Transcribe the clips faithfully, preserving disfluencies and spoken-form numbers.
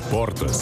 Sportas.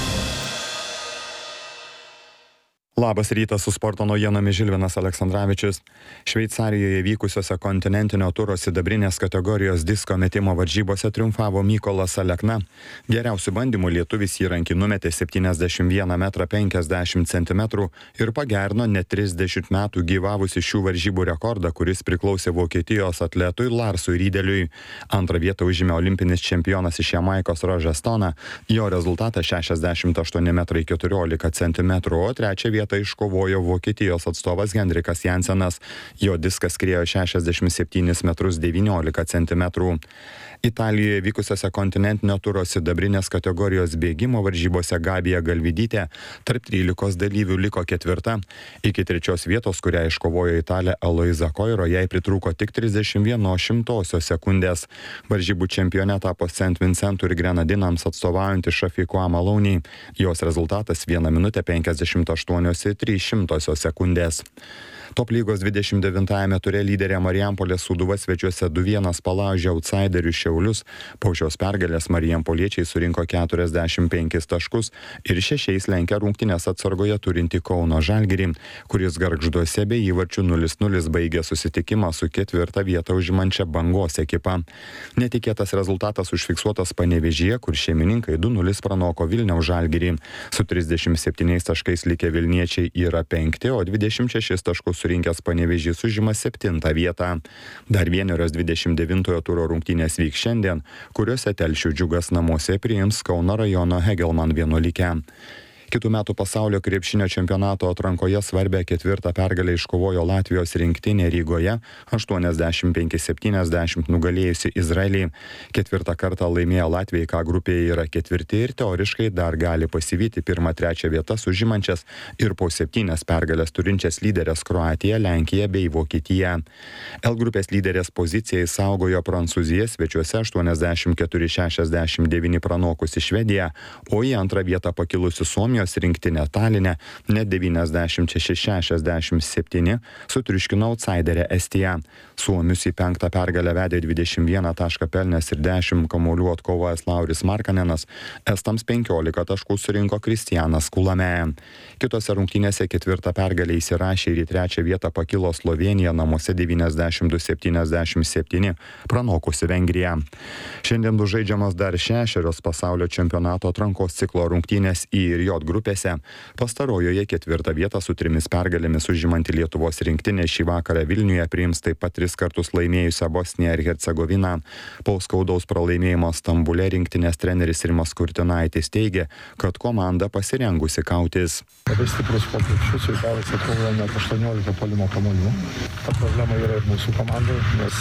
Labas rytas, su sporto naujienomis Žilvinas Aleksandravičius. Šveicarijoje vykusiose kontinentinio turo sidabrinės kategorijos disko metimo varžybose triumfavo Mykolas Alekna. Geriausių bandymų lietuvis įrankį numetė septyniasdešimt vieną metrą penkiasdešimt centimetrų ir pagerino net trisdešimt metų gyvavusi šių varžybų rekordą, kuris priklausė Vokietijos atletui Larsui Rydeliui. Antrą vietą užėmė olimpinis čempionas iš Jamaikos Rožas Tona. Jo rezultatas šešiasdešimt aštuoni metrai keturiolika centimetrų, o trečią vietą iškovojo Vokietijos atstovas Henrikas Jansenas. Jo diskas skriejo šešiasdešimt septynis metrus devyniolika centimetrų. Italijoje vykusiose kontinentinio turo sidabrinės kategorijos bėgimo varžybose Gabija Galvidytė tarp trylikos dalyvių liko ketvirta. Iki trečios vietos, kurią iškovojo Italė Eloiza Koiro, jai pritrūko tik trisdešimt vienos šimtosios sekundės. Varžybų čempione tapo Saint Vincentų ir Grenadinams atstovaujanti Šafiko Maloney. Jos rezultatas vieną minutę penkiasdešimt aštuonios ir trys šimtosios sekundės. Top lygos dvidešimt devintajame ture lyderė Marijampolės Sūduva svečiuose du vienas palaužė outsiderių Šiaulius. Po šios pergalės marijampoliečiai surinko keturiasdešimt penkis taškus ir šešiais lenkia rungtynės atsargoje turinti Kauno Žalgirį, kuris Gargžduose be įvarčių nulis nulis baigė susitikimą su ketvirtą vietą užimančia Bangos ekipa. Netikėtas rezultatas užfiksuotas Panevėžyje, kur šeimininkai du nulis pranoko Vilniaus Žalgirį. Su trisdešimt septyniais taškais likę Vilniečiai yra penkti, o dvidešimt šešis taškus surinkęs Panevėžys užima septintą vietą. Dar vienerios dvidešimt devintojo turo rungtynės vyks šiandien, kuriuose Telšių Džiugas namuose priims Kauno rajono Hegelman vienuolikę. Kitų metų pasaulio krepšinio čempionato atrankoje svarbę ketvirtą pergalę iškovojo Latvijos rinktinė Rygoje, aštuoniasdešimt penki septyniasdešimt nugalėjusi Izraelį. Ketvirtą kartą laimėjo Latvijai, ką grupėje yra ketvirti ir teoriškai dar gali pasivyti pirmą trečią vietas užimančias ir po septynias pergalės turinčias lyderės Kroatiją, Lenkiją bei Vokietiją. L grupės lyderės poziciją išsaugojo Prancūzija svečiuose aštuoniasdešimt keturi šešiasdešimt devyni pranokusi Švediją, o į antrą vietą pakilusi Suomija rinktinė Taline net devyniasdešimt šeši šešiasdešimt septyni sutriuškino outsiderę Estiją. Suomius į penktą pergalę vedė dvidešimt vieną tašką pelnęs ir dešimt kamuolių atkovojęs Lauris Markanenas. Estams penkiolika taškų surinko Kristianas Kulame. Kitose rungtynėse ketvirtą pergalę įsirašė ir į trečią vietą pakilo Slovėnija namuose devyniasdešimt du septyniasdešimt septyni pranokusi Vengriją. Šiandien bus žaidžiamas dar šešerios pasaulio čempionato atrankos ciklo rungtynės į ir J grupėse. Pastarojoje ketvirtą vietą su trimis pergalėmis užimanti Lietuvos rinktinė šį vakarą Vilniuje priims taip pat tris kartus laimėjusią Bosniją ir Hercegoviną. Po skaudaus pralaimėjimo Stambule rinktinės treneris Rimas Kurtinaitis teigia, kad komanda pasirengusi kautis. Labai stiprus po krepšius ir gavęs atkovojo net aštuoniolika puolimo kamuolių. Ta problema yra ir mūsų komandai, nes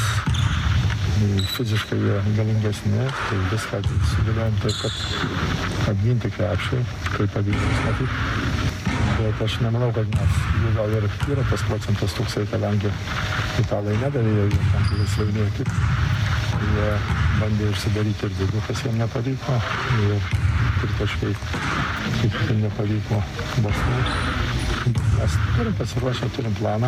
fiziškai jie galingesni, tai viską sudėliojom taip, kad apginti krepšį, kaip pavyzdys matyti. Bet aš nemanau, kad mes, jų gal ir yra tas procentas toksai, kadangi italai nedavė, jie tam kuris laimėjo tik. Jie bandė išsidaryti ir daugiau, kas jiems nepavyko. Ir tritaškai kaip ir nepavyko Bosnijai. Mes turim pasiruošę, turim planą.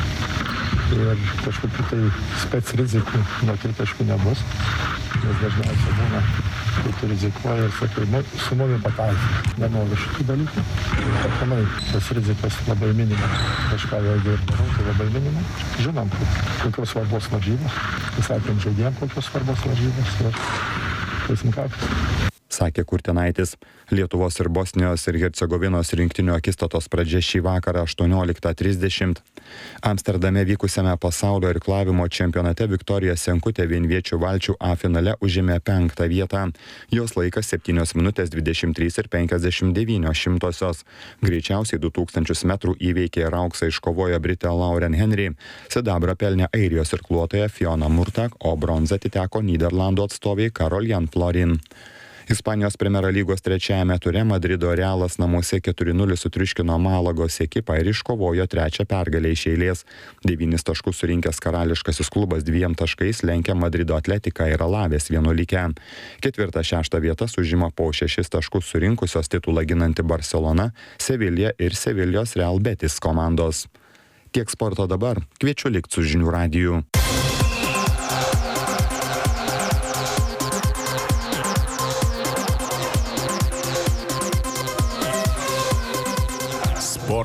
Ir kažkokių tai spec rizikų nuo tritaškų nebus, nes dažniausiai būna, kai tu rizikuoji ir sakai, nu, su mumi pataikyti, nenoriu šitų dalykų. Ir aplamai, tas rizikas labai minima, kažką jeigu ir darau, tai labai minima. Žinom, kokios svarbos varžybos, visakėm žaidėjom kokios svarbos varžybos ir eisim kautis. Sakė Kurtinaitis. Lietuvos ir Bosnijos ir Hercegovinos rinktinių akistatos pradžia šį vakarą aštuonioliktą trisdešimt. Amsterdame vykusiame pasaulio irklavimo čempionate Viktorija Senkutė vienviečių valčių A finale užėmė penktą vietą. Jos laikas septynios minutės dvidešimt trys ir penkiasdešimt devynios šimtosios. Greičiausiai du tūkstančius metrų įveikė ir auksą iškovojo Britė Lauren Henry. Sidabrą pelnė Airijos irkluotoja Fiona Murtak, o bronza atiteko Nyderlandų atstoviai Karol Jan Florin. Ispanijos Primera lygos trečiajame ture Madrido Realas namuose keturi nulis sutriuškino Malagos ekipą ir iškovojo trečią pergalę iš eilės. Devynis taškus surinkęs karališkasis klubas dviem taškais lenkia Madrido Atletiką ir Alavės vienuolikę. Ketvirtą šeštą vietas užima po šešis taškus surinkusios titulą ginanti Barcelona, Sevilija ir Sevilijos Real Betis komandos. Tiek sporto dabar, kviečiu likti su žinių radiju.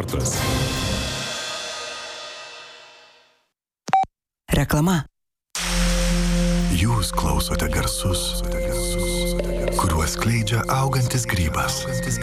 sportas. Reklama. Jūs klausote garsus, kuriuos skleidžia augantis grybas.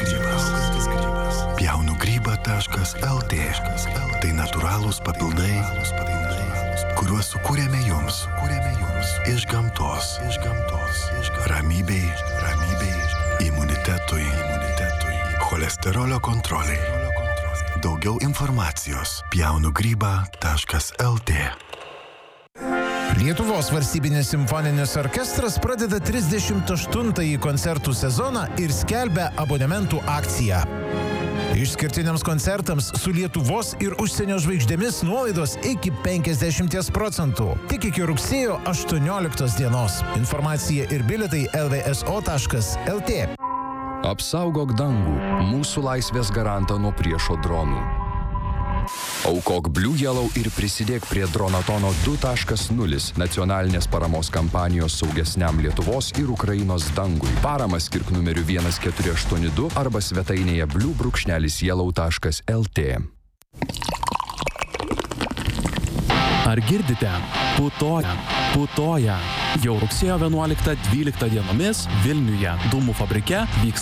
pjaunu grybą taškas el tė. Tai natūralūs papildai, kuriuos sukūrėme jums iš gamtos. Ramybei, ramybei, imunitetui, imunitetui, cholesterolio kontroliai. Daugiau informacijos pjaunu grybą taškas el tė. Lietuvos valstybinis simfoninis orkestras pradeda trisdešimt aštuntąjį koncertų sezoną ir skelbia abonementų akciją. Išskirtiniams koncertams su Lietuvos ir užsienio žvaigždėmis nuolaidos iki penkiasdešimt procentų. Tik iki rugsėjo aštuonioliktos dienos. Informacija ir bilietai el vė es o taškas el tė. Apsaugok dangų, mūsų laisvės garantą nuo priešo dronų. Aukok Blue Yellow ir prisidėk prie Dronatono du taškas nulis nacionalinės paramos kampanijos saugesniam Lietuvos ir Ukrainos dangui. Paramą skirk numeriu vienas keturi aštuoni du arba svetainėje blue yellow taškas el tė. Ar girdite? Putoja, putoja. Jau rugsėjo vienuoliktą dvyliktą dienomis Vilniuje Dūmų fabrike vyks